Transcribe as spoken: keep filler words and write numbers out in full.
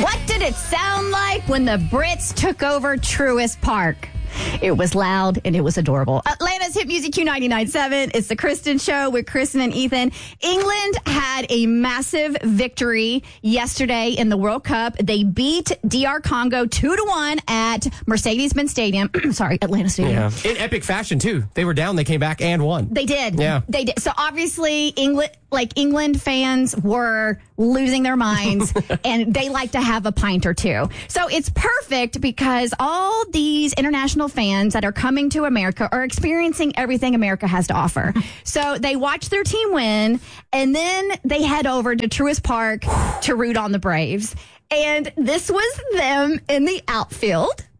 What did it sound like when the Brits took over Truist Park? It was loud and it was adorable. Atlanta's Hit Music Q ninety-nine point seven. It's the Kristen Show with Kristen and Ethan. England had a massive victory yesterday in the World Cup. They beat D R Congo two to one at Mercedes-Benz Stadium. Sorry, Atlanta Stadium. Yeah. In epic fashion, too. They were down, they came back and won. They did. Yeah. They did. So obviously, England, like England fans were losing their minds and they like to have a pint or two. So it's perfect because all these international fans that are coming to America are experiencing everything America has to offer. So they watch their team win and then they head over to Truist Park to root on the Braves. And this was them in the outfield.